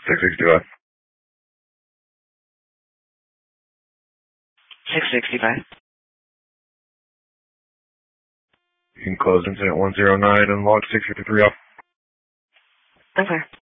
665. 665. You can close incident 109 and log 653 off. Okay.